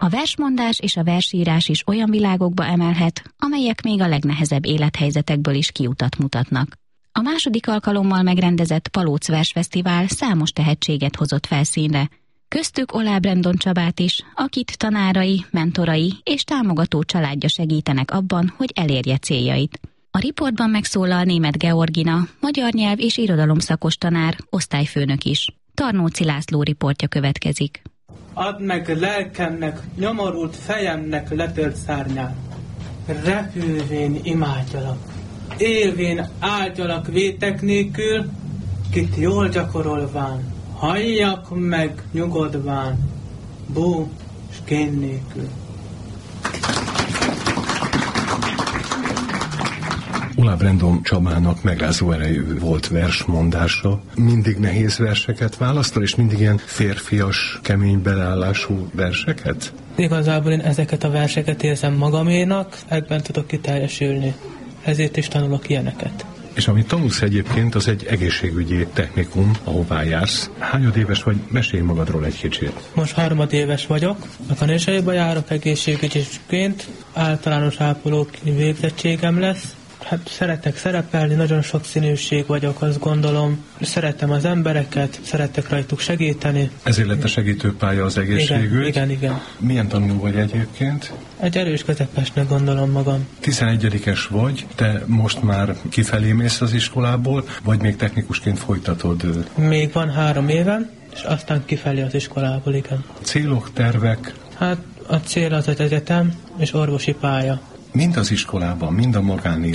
A versmondás és a versírás is olyan világokba emelhet, amelyek még a legnehezebb élethelyzetekből is kiutat mutatnak. A második alkalommal megrendezett Palóc Versfesztivál számos tehetséget hozott felszínre, köztük Oláh Brendon Csabát is, akit tanárai, mentorai és támogató családja segítenek abban, hogy elérje céljait. A riportban megszólal Németh Georgina, magyar nyelv és irodalomszakos tanár, osztályfőnök is. Tarnóci László riportja következik. Add meg lelkemnek, nyomorult fejemnek letölt szárnyát. Repülvén imádjalak, élvén áldjalak vétek nélkül, kit jól gyakorolván, halljak meg nyugodván, bú s kén nélkül. Oláh Brendon Csabának megrázó erejű volt versmondása. Mindig nehéz verseket választol, és mindig ilyen férfias, kemény beleállású verseket? Igazából én ezeket a verseket érzem magaménak, ebben tudok kiteljesülni. Ezért is tanulok ilyeneket. És amit tanulsz egyébként, az egy egészségügyi technikum, ahová jársz. Hányad éves vagy? Mesélj magadról egy kicsit. Most harmadéves vagyok. A Kanésaiba járok egészségügyisként. Általános ápoló végzettségem lesz. Hát szeretek szerepelni, nagyon sokszínűség vagyok, azt gondolom. Szeretem az embereket, szeretek rajtuk segíteni. Ezért lett a segítőpálya az egészségügy? Igen. Milyen tanuló vagy egyébként? Egy erős közepesnek gondolom magam. 11-es vagy, te most már kifelé mész az iskolából, vagy még technikusként folytatod? Még van 3 évem, és aztán kifelé az iskolából, igen. Célok, tervek? Hát a cél az egyetem és orvosi pálya. Mind az iskolában, mind a magánéletben.